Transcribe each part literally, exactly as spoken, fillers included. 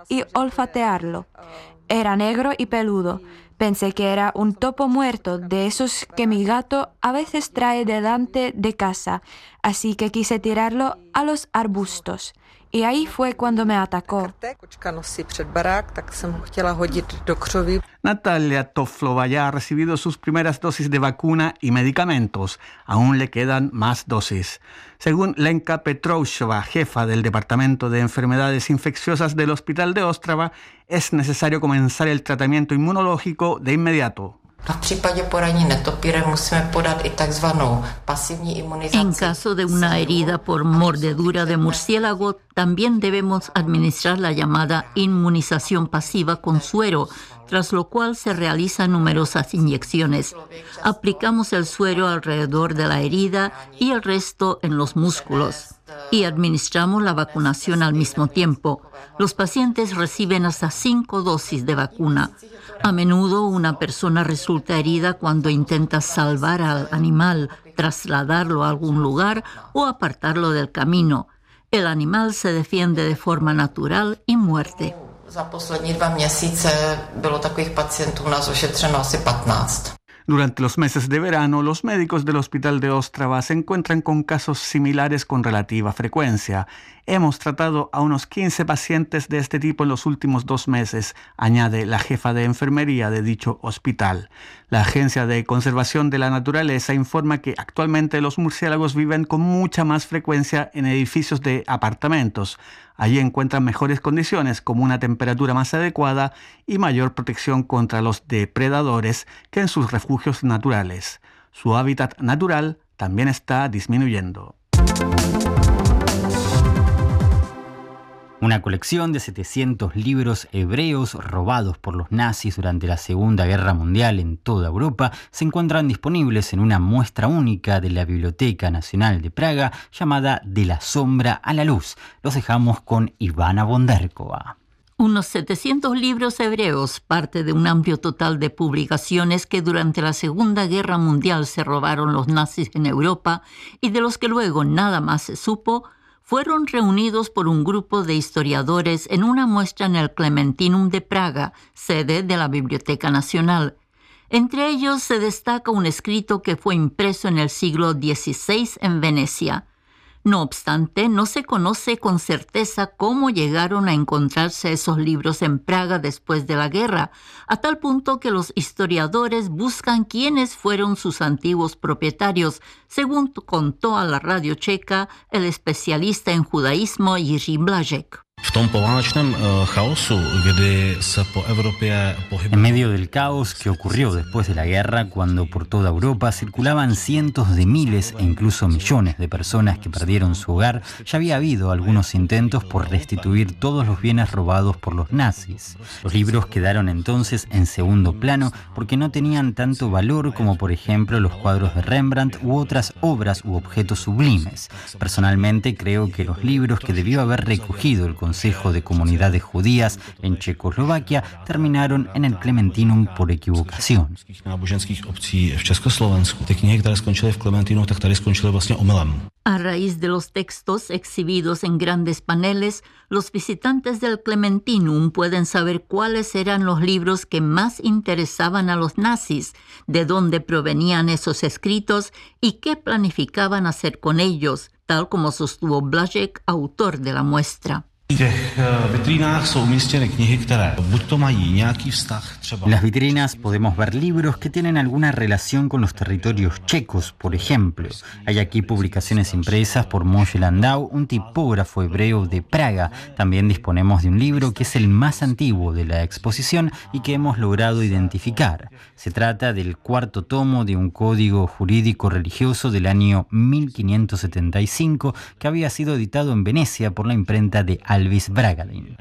y olfatearlo. Era negro y peludo. Pensé que era un topo muerto, de esos que mi gato a veces trae delante de casa, así que quise tirarlo a los arbustos. Y ahí fue cuando me atacó. Natalia Toflova ya ha recibido sus primeras dosis de vacuna y medicamentos. Aún le quedan más dosis. Según Lenka Petroushova, jefa del Departamento de Enfermedades Infecciosas del Hospital de Ostrava, es necesario comenzar el tratamiento inmunológico de inmediato. En caso de una herida por mordedura de murciélago, también debemos administrar la llamada inmunización pasiva con suero, tras lo cual se realizan numerosas inyecciones. Aplicamos el suero alrededor de la herida y el resto en los músculos. Y administramos la vacunación al mismo tiempo. Los pacientes reciben hasta cinco dosis de vacuna. A menudo una persona resulta herida cuando intenta salvar al animal, trasladarlo a algún lugar o apartarlo del camino. El animal se defiende de forma natural y muerde. Za poslední dva měsíce bylo takových pacientů u nás ošetřeno asi patnáct. Durante los meses de verano, los médicos del Hospital de Ostrava se encuentran con casos similares con relativa frecuencia. Hemos tratado a unos quince pacientes de este tipo en los últimos dos meses, añade la jefa de enfermería de dicho hospital. La Agencia de Conservación de la Naturaleza informa que actualmente los murciélagos viven con mucha más frecuencia en edificios de apartamentos. Allí encuentran mejores condiciones como una temperatura más adecuada y mayor protección contra los depredadores que en sus refugios naturales. Su hábitat natural también está disminuyendo. Una colección de setecientos libros hebreos robados por los nazis durante la Segunda Guerra Mundial en toda Europa se encuentran disponibles en una muestra única de la Biblioteca Nacional de Praga llamada De la Sombra a la Luz. Los dejamos con Ivana Bondarkova. Unos setecientos libros hebreos, parte de un amplio total de publicaciones que durante la Segunda Guerra Mundial se robaron los nazis en Europa y de los que luego nada más se supo, fueron reunidos por un grupo de historiadores en una muestra en el Clementinum de Praga, sede de la Biblioteca Nacional. Entre ellos se destaca un escrito que fue impreso en el siglo dieciséis en Venecia. No obstante, no se conoce con certeza cómo llegaron a encontrarse esos libros en Praga después de la guerra, a tal punto que los historiadores buscan quiénes fueron sus antiguos propietarios, según contó a la radio checa el especialista en judaísmo Jiří Blažek. En medio del caos que ocurrió después de la guerra, cuando por toda Europa circulaban cientos de miles e incluso millones de personas que perdieron su hogar, ya había habido algunos intentos por restituir todos los bienes robados por los nazis. Los libros quedaron entonces en segundo plano porque no tenían tanto valor como, por ejemplo, los cuadros de Rembrandt u otras obras u objetos sublimes. Personalmente creo que los libros que debió haber recogido el Consejo de Comunidades Judías en Checoslovaquia terminaron en el Clementinum por equivocación. A raíz de los textos exhibidos en grandes paneles, los visitantes del Clementinum pueden saber cuáles eran los libros que más interesaban a los nazis, de dónde provenían esos escritos y qué planificaban hacer con ellos, tal como sostuvo Blažek, autor de la muestra. En las vitrinas podemos ver libros que tienen alguna relación con los territorios checos, por ejemplo. Hay aquí publicaciones impresas por Moshe Landau, un tipógrafo hebreo de Praga. También disponemos de un libro que es el más antiguo de la exposición y que hemos logrado identificar. Se trata del cuarto tomo de un código jurídico religioso del año mil quinientos setenta y cinco que había sido editado en Venecia por la imprenta de Alvis Bragadin.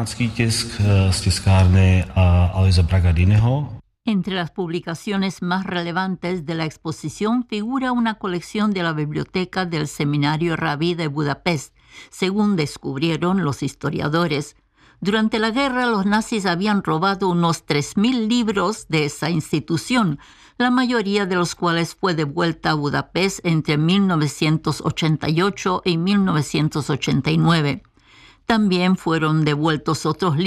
Entre las publicaciones más relevantes de la exposición figura una colección de la biblioteca del Seminario Rabí de Budapest, según descubrieron los historiadores. Durante la guerra, los nazis habían robado unos tres mil libros de esa institución, la mayoría de los cuales fue devuelta a Budapest entre mil novecientos ochenta y ocho y mil novecientos ochenta y nueve. También fueron devueltos otros libros